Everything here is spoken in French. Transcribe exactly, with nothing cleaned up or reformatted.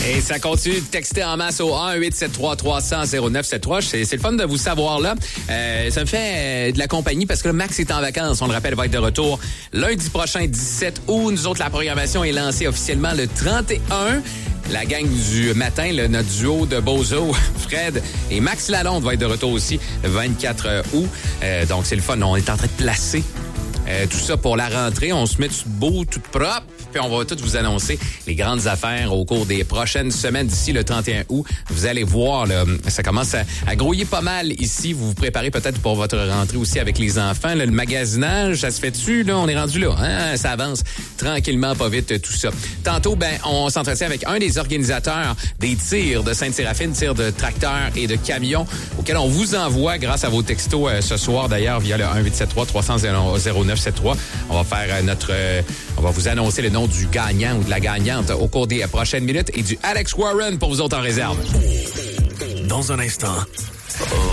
Et ça continue de texter en masse au un huit sept trois trois cents zéro neuf sept trois. C'est, c'est le fun de vous savoir là. Euh, ça me fait euh, de la compagnie parce que là, Max est en vacances. On le rappelle, va être de retour lundi prochain, dix-sept août. Nous autres, la programmation est lancée officiellement le trente et un. La gang du matin, le, notre duo de Bozo, Fred et Max Lalonde va être de retour aussi le vingt-quatre août. Euh, donc, c'est le fun. On est en train de placer euh, tout ça pour la rentrée. On se met tout beau, tout propre. Puis on va tout vous annoncer les grandes affaires au cours des prochaines semaines d'ici le trente et un août. Vous allez voir, là, ça commence à, à grouiller pas mal ici. Vous vous préparez peut-être pour votre rentrée aussi avec les enfants. Là, le magasinage, ça se fait dessus. Là, on est rendu là. Hein? Ça avance tranquillement, pas vite, tout ça. Tantôt, ben, on s'entretient avec un des organisateurs des tirs de Sainte-Séraphine, tirs de tracteurs et de camions, auxquels on vous envoie grâce à vos textos euh, ce soir, d'ailleurs, via le un huit sept trois trois cents zéro neuf sept trois. On va faire euh, notre... Euh, on va vous annoncer le nom du gagnant ou de la gagnante au cours des prochaines minutes et du Alex Warren pour vous autres en réserve. Dans un instant,